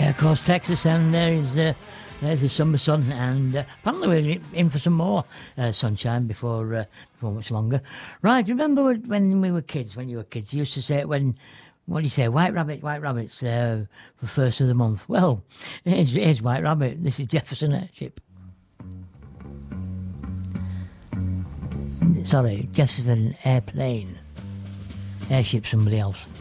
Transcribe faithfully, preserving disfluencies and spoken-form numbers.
of course, Texas, and there is uh, there's the summer sun, and uh, apparently we're in for some more uh, sunshine before uh, before much longer. Right, remember when we were kids, when you were kids, you used to say it when, what do you say, White Rabbit, White Rabbits uh, for first of the month. Well, here's, here's White Rabbit. This is Jefferson Airship. Sorry, Jefferson Airplane. Airship, somebody else.